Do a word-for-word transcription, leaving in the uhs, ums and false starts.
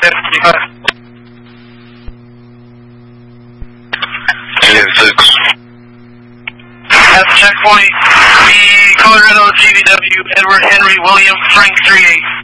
ten six. At checkpoint, the Colorado G V W, Edward Henry William Frank three eight.